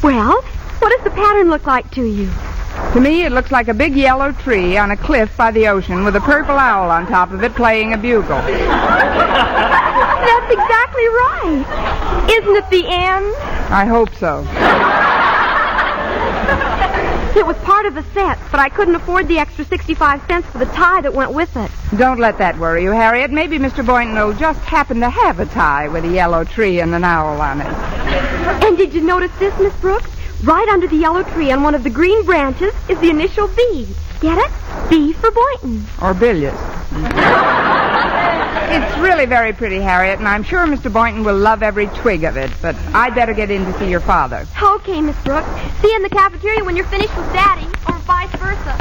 Well, what does the pattern look like to you? To me, it looks like a big yellow tree on a cliff by the ocean with a purple owl on top of it playing a bugle. That's exactly right. Isn't it the end? I hope so. It was part of the set, but I couldn't afford the extra 65 cents for the tie that went with it. Don't let that worry you, Harriet. Maybe Mr. Boynton will just happen to have a tie with a yellow tree and an owl on it. And did you notice this, Miss Brooks? Right under the yellow tree on one of the green branches is the initial B. Get it? B for Boynton. Or Billius. It's really very pretty, Harriet, and I'm sure Mr. Boynton will love every twig of it, but I'd better get in to see your father. Okay, Miss Brooks. See you in the cafeteria when you're finished with Daddy, or vice versa.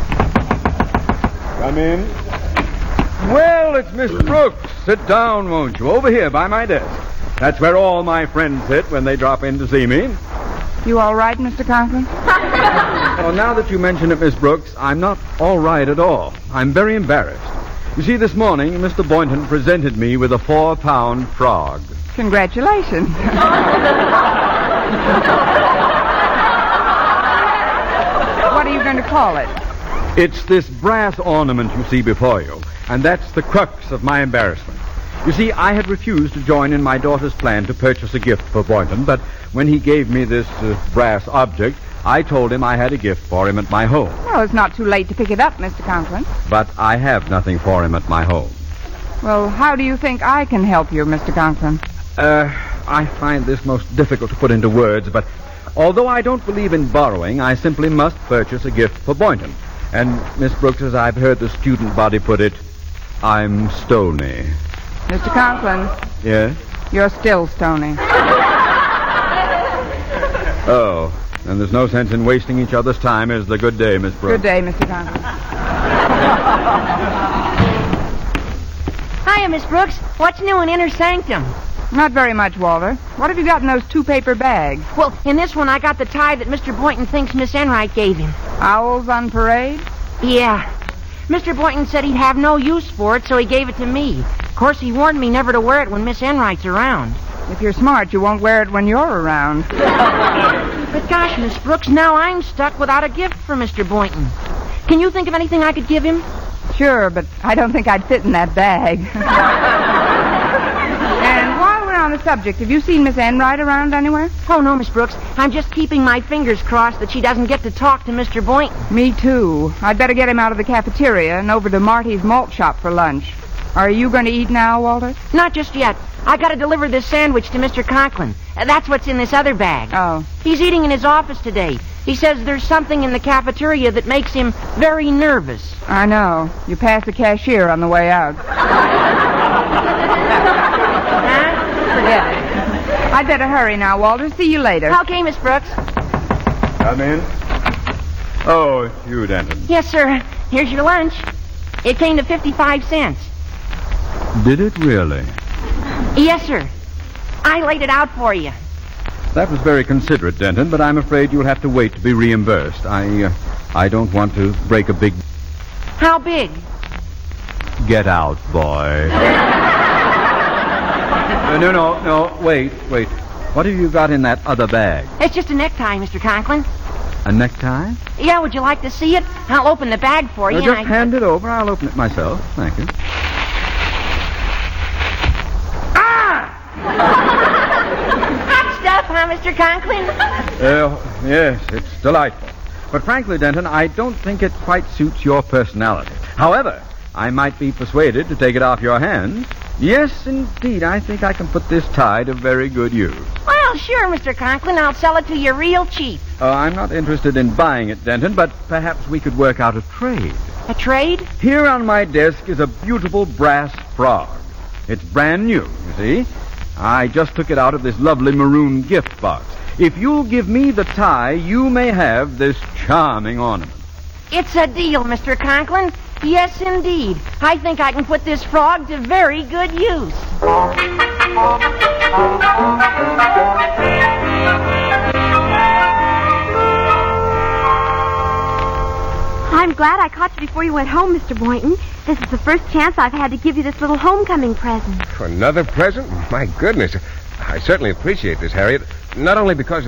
Come in. Well, it's Miss Brooks. Sit down, won't you? Over here by my desk. That's where all my friends sit when they drop in to see me. You all right, Mr. Conklin? Well, now that you mention it, Miss Brooks, I'm not all right at all. I'm very embarrassed. You see, this morning, Mr. Boynton presented me with a 4-pound frog. Congratulations. What are you going to call it? It's this brass ornament you see before you, and that's the crux of my embarrassment. You see, I had refused to join in my daughter's plan to purchase a gift for Boynton, but when he gave me this brass object, I told him I had a gift for him at my home. Well, it's not too late to pick it up, Mr. Conklin. But I have nothing for him at my home. Well, how do you think I can help you, Mr. Conklin? I find this most difficult to put into words, but although I don't believe in borrowing, I simply must purchase a gift for Boynton. And, Miss Brooks, as I've heard the student body put it, I'm stony. Mr. Conklin. Yes? You're still stony. Oh, and there's no sense in wasting each other's time. Is the good day, Miss Brooks? Good day, Mr. Conklin. Hiya, Miss Brooks. What's new in Inner Sanctum? Not very much, Walter. What have you got in those 2 paper bags? Well, in this one, I got the tie that Mr. Boynton thinks Miss Enright gave him. Owls on parade? Yeah. Mr. Boynton said he'd have no use for it, so he gave it to me. Of course, he warned me never to wear it when Miss Enright's around. If you're smart, you won't wear it when you're around. But gosh, Miss Brooks, now I'm stuck without a gift for Mr. Boynton. Can you think of anything I could give him? Sure, but I don't think I'd fit in that bag. And while we're on the subject, have you seen Miss Enright around anywhere? Oh, no, Miss Brooks. I'm just keeping my fingers crossed that she doesn't get to talk to Mr. Boynton. Me too. I'd better get him out of the cafeteria and over to Marty's malt shop for lunch. Are you going to eat now, Walter? Not just yet. I got to deliver this sandwich to Mr. Conklin. That's what's in this other bag. Oh. He's eating in his office today. He says there's something in the cafeteria that makes him very nervous. I know. You passed the cashier on the way out. Huh? Forget it. I'd better hurry now, Walter. See you later. Okay, Miss Brooks. Come in. Oh, it's you, Denton. Yes, sir. Here's your lunch. It came to 55 cents. Did it really? Yes, sir. I laid it out for you. That was very considerate, Denton, but I'm afraid you'll have to wait to be reimbursed. I don't want to break a big... How big? Get out, boy. No, wait. What have you got in that other bag? It's just a necktie, Mr. Conklin. A necktie? Yeah, would you like to see it? I'll open the bag for you. Just hand it over. I'll open it myself. Thank you. Hot stuff, huh, Mr. Conklin? Yes, it's delightful. But frankly, Denton, I don't think it quite suits your personality. However, I might be persuaded to take it off your hands. Yes, indeed, I think I can put this tie to very good use. Well, sure, Mr. Conklin. I'll sell it to you real cheap. I'm not interested in buying it, Denton, but perhaps we could work out a trade. A trade? Here on my desk is a beautiful brass frog. It's brand new, you see. I just took it out of this lovely maroon gift box. If you'll give me the tie, you may have this charming ornament. It's a deal, Mr. Conklin. Yes, indeed. I think I can put this frog to very good use. I'm glad I caught you before you went home, Mr. Boynton. This is the first chance I've had to give you this little homecoming present. Another present? My goodness. I certainly appreciate this, Harriet. Not only because